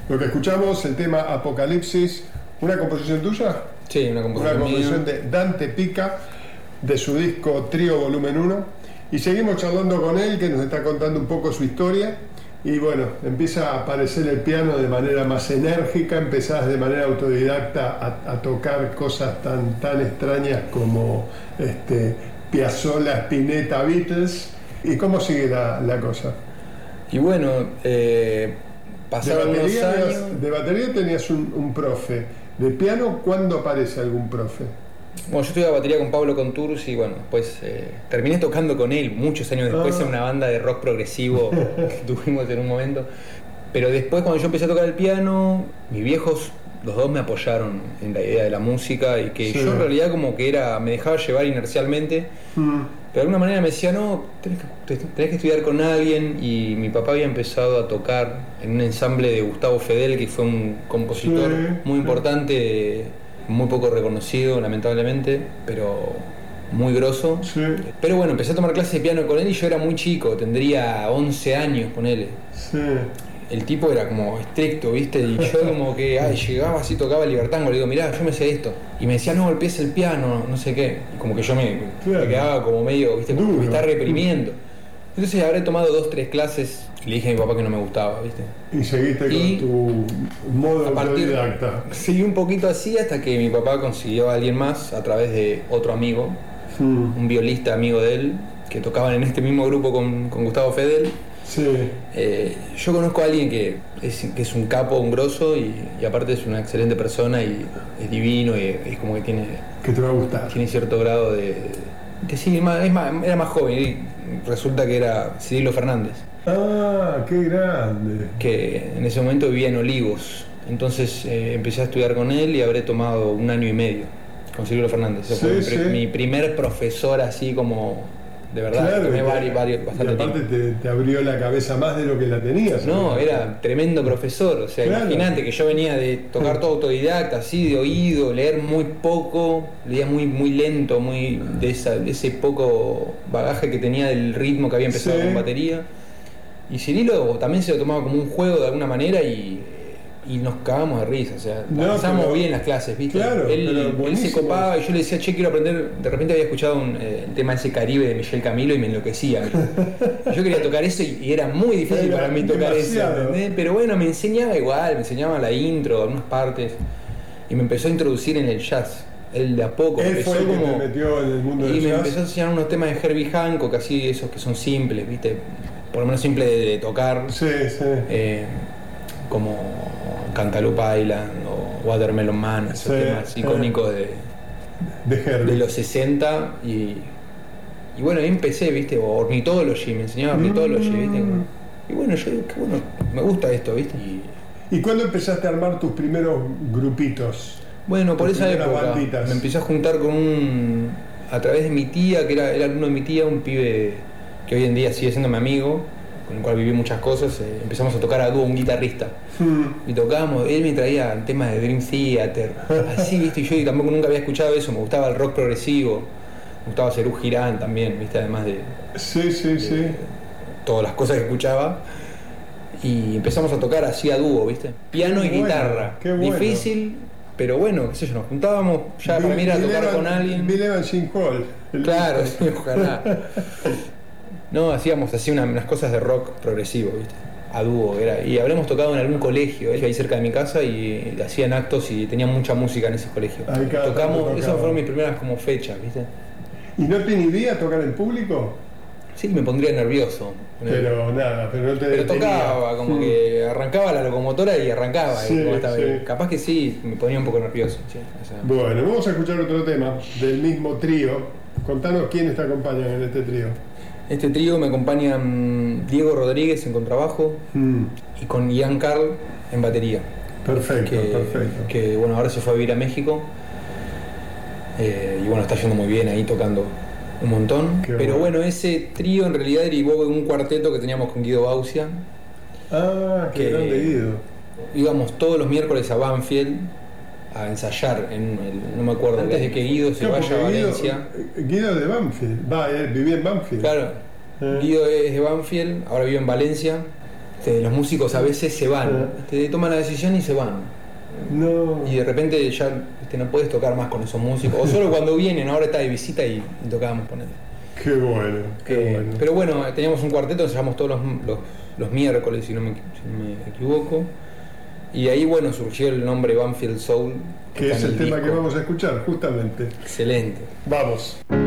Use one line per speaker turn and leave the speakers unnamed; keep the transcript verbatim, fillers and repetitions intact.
Lo que escuchamos, el tema Apocalipsis, ¿una composición tuya?
Sí, una composición,
una composición
mía.
de Dante Pica, de su disco Trío Volumen uno. Y seguimos charlando con él, que nos está contando un poco su historia. Y bueno, empieza a aparecer el piano de manera más enérgica, empezás de manera autodidacta a, a tocar cosas tan, tan extrañas como este, Piazzolla, Spinetta, Beatles. ¿Y cómo sigue la, la cosa?
Y bueno, eh, pasaron
de batería,
unos años...
tenías, de batería tenías un, un profe. ¿De piano cuándo aparece algún profe?
Bueno, yo estudié batería con Pablo Contursi y bueno, después eh, terminé tocando con él muchos años después ah. en una banda de rock progresivo que tuvimos en un momento. Pero después, cuando yo empecé a tocar el piano, mis viejos, los dos me apoyaron en la idea de la música y que sí. yo en realidad como que era, me dejaba llevar inercialmente, mm. pero de alguna manera me decía, no, tenés que, tenés que estudiar con alguien. Y mi papá había empezado a tocar en un ensamble de Gustavo Fedel, que fue un compositor sí. muy importante, muy poco reconocido lamentablemente, pero muy grosso. Sí. Pero bueno, empecé a tomar clases de piano con él y yo era muy chico, tendría once años con él. Sí. El tipo era como estricto, ¿viste? Y yo como que ay, llegaba así, tocaba Libertango, le digo, mirá, yo me sé esto. Y me decía, no, golpees el piano, no sé qué. Y como que yo me, claro. me quedaba como medio, ¿viste? Como que me está reprimiendo. Entonces habré tomado dos, tres clases y le dije a mi papá que no me gustaba, ¿viste?
Y seguiste y con tu modo autodidacta.
Seguí un poquito así hasta que mi papá consiguió a alguien más a través de otro amigo, hmm. un violista amigo de él, que tocaban en este mismo grupo con, con Gustavo Fedel.
Sí.
Eh, yo conozco a alguien que es, que es un capo, un grosso y, y aparte es una excelente persona y es divino y es como que tiene...
Que te va a gustar.
Tiene cierto grado de... que sí, es más, es más, era más joven y resulta que era Cirilo Fernández.
Ah, qué grande.
Que en ese momento vivía en Olivos. Entonces eh, empecé a estudiar con él y habré tomado un año y medio con Cirilo Fernández.
Sí,
fue
sí.
mi, mi primer profesor así como... De verdad,
claro,
tomé
te,
varios, varios, bastante
y aparte te, te abrió la cabeza más de lo que la tenías.
No, era tremendo profesor. O sea, claro. Imagínate que yo venía de tocar todo autodidacta, así de oído, leer muy poco, leía muy, muy lento, muy de, esa, de ese poco bagaje que tenía del ritmo que había empezado sí. con batería. Y Cirilo también se lo tomaba como un juego de alguna manera y, y nos cagamos de risa. O sea, no, pasábamos pero, bien las clases, ¿viste?
Claro,
él, él se copaba y yo le decía, che, quiero aprender. De repente había escuchado un, eh, el tema ese Caribe de Michel Camilo y me enloquecía. Yo quería tocar eso y, y era muy difícil era para mí tocar demasiado. Eso, ¿entendés? Pero bueno, me enseñaba igual, me enseñaba la intro, algunas partes y me empezó a introducir en el jazz. Él de a poco
él
empezó
fue el
como,
que te metió en el mundo del
y
jazz.
me empezó a enseñar unos temas de Herbie Hancock, así esos que son simples, ¿viste? Por lo menos simples de, de tocar.
Sí, sí.
Eh, como Cantaloupe Island o Watermelon Man, esos sí, temas icónicos de,
de,
de los sesenta y, y bueno, ahí empecé, ¿viste? O Ornithology, me enseñaba Ornithology, ¿viste? Y bueno, yo qué bueno, me gusta esto, ¿viste?
Y, ¿Y cuándo empezaste a armar tus primeros grupitos?
Bueno, por esa época
banditas.
Me empecé a juntar con un... a través de mi tía, que era el alumno de mi tía, un pibe que hoy en día sigue siendo mi amigo, con el cual viví muchas cosas. Eh, empezamos a tocar a dúo, un guitarrista. Hmm. Y tocábamos, él me traía temas de Dream Theater, así, ¿viste? Y yo tampoco nunca había escuchado eso, me gustaba el rock progresivo, me gustaba Serú Girán también, ¿viste? Además de...
Sí, sí,
de,
sí.
De todas las cosas que escuchaba. Y empezamos a tocar así a dúo, ¿viste? Piano qué y bueno, guitarra.
Qué bueno.
Difícil, pero bueno, qué sé yo, nos juntábamos, ya Bill, para mí era Bill tocar Evan, con alguien.
Bill Evans Jim Hall.
Claro, sí, ojalá. No, hacíamos así una, unas cosas de rock progresivo, ¿viste? A dúo, era. Y habremos tocado en algún colegio, ¿eh? Ahí cerca de mi casa, y hacían actos y tenían mucha música en ese colegio.
Ahí
tocamos, esas fueron mis primeras como fechas, ¿viste?
¿Y no te inhibía tocar en público?
Sí, me pondría nervioso.
Pero nada, pero no te
Pero
detenía.
tocaba, como mm. que arrancaba la locomotora y arrancaba.
Sí,
y como estaba,
sí.
Capaz que sí, me ponía un poco nervioso. Sí, o sea.
Bueno, vamos a escuchar otro tema del mismo trío. Contanos quiénes te acompañan en este trío.
Este trío me acompañan Diego Rodríguez en contrabajo mm. y con Ian Carl en batería.
Perfecto,
que,
perfecto.
Que bueno, ahora se fue a vivir a México eh, y bueno, está yendo muy bien ahí tocando un montón. Qué Pero bueno. bueno, ese trío en realidad derivó de un cuarteto que teníamos con Guido Baucia.
Ah, qué que grande Guido.
Íbamos todos los miércoles a Banfield a ensayar, en el, no me acuerdo, antes de que Guido se vaya a Valencia.
Guido, Guido de Banfield, va, él vivía en Banfield.
Claro, eh. Guido es de Banfield, ahora vive en Valencia Este, los músicos a veces se van, este, toman la decisión y se van.
No.
Y de repente ya este, no puedes tocar más con esos músicos. O solo cuando vienen, ahora está de visita y, y tocábamos con él.
Qué bueno, qué
Eh,
bueno.
Pero bueno, teníamos un cuarteto, ensayamos todos los, los, los miércoles, si no, me, si no me equivoco. Y ahí, bueno, surgió el nombre Banfield Soul.
Que
está
es
en
el tema
disco.
que vamos a escuchar, justamente.
Excelente.
Vamos.